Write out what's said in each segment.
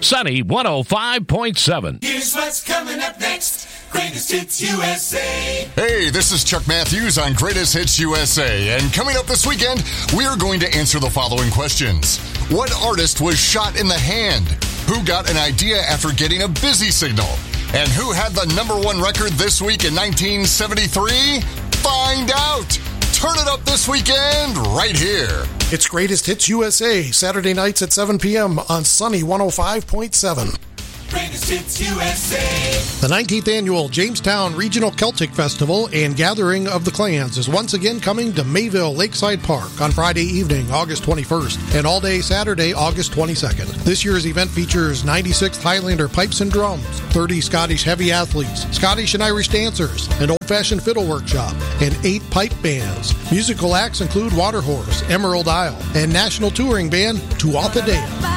Sunny 105.7. Here's what's coming up next. Greatest Hits USA. Hey, this is Chuck Matthews on Greatest Hits USA. And coming up this weekend, we are going to answer the following questions. What artist was shot in the hand? Who got an idea after getting a busy signal? And who had the #1 record this week in 1973? Find out! Turn it up this weekend right here. It's Greatest Hits USA, Saturday nights at 7 p.m. on Sunny 105.7. Greatest Hits USA. The 19th annual Jamestown Regional Celtic Festival and Gathering of the Clans is once again coming to Mayville Lakeside Park on Friday evening, August 21st, and all day Saturday, August 22nd. This year's event features 96th Highlander pipes and drums, 30 Scottish heavy athletes, Scottish and Irish dancers, an old-fashioned fiddle workshop, and 8 pipe bands. Musical acts include Waterhorse, Emerald Isle, and national touring band Tuatha Dea.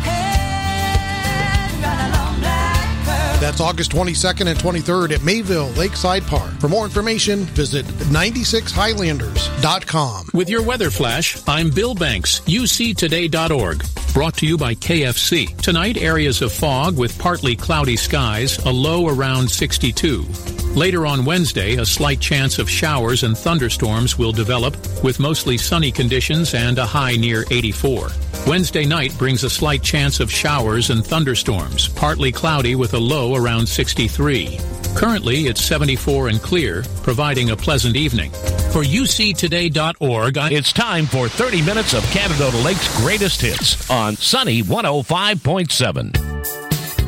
That's August 22nd and 23rd at Mayville Lakeside Park. For more information, visit 96highlanders.com. With your weather flash, I'm Bill Banks, uctoday.org. Brought to you by KFC. Tonight, areas of fog with partly cloudy skies, a low around 62. Later on Wednesday, a slight chance of showers and thunderstorms will develop with mostly sunny conditions and a high near 84. Wednesday night brings a slight chance of showers and thunderstorms, partly cloudy with a low around 63. Currently, it's 74 and clear, providing a pleasant evening. For uctoday.org, it's time for 30 minutes of Canada Lake's greatest hits on Sunny 105.7.